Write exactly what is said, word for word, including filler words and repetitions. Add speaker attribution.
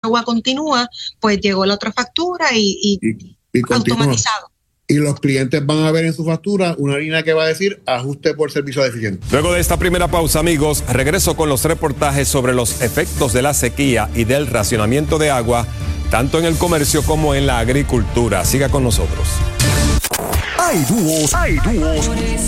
Speaker 1: agua continúa, pues llegó la otra factura y, y,
Speaker 2: y, y
Speaker 1: automatizado.
Speaker 2: Y los clientes van a ver en su factura una línea que va a decir ajuste por servicio deficiente.
Speaker 3: Luego de esta primera pausa, amigos, regreso con los reportajes sobre los efectos de la sequía y del racionamiento de agua, tanto en el comercio como en la agricultura. Siga con nosotros.
Speaker 4: Hay dúos, hay dúos